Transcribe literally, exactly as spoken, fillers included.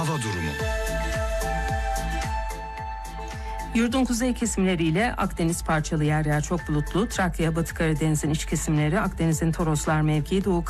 hava durumu. Yurdun kuzey kesimleriyle Akdeniz parçalı yer yer çok bulutlu. Trakya, Batı Karadeniz'in iç kesimleri, Akdeniz'in Toroslar mevkii, Doğu